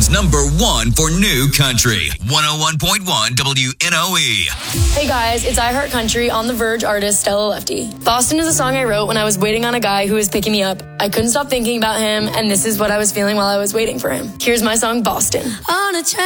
Boston's #1 for new country. 101.1 WNOE. Hey guys, it's I Heart Country on the Verge artist Stella Lefty. Boston is a song I wrote when I was waiting on a guy who was picking me up. I couldn't stop thinking about him, and this is what I was feeling while I was waiting for him. Here's my song, Boston. On a train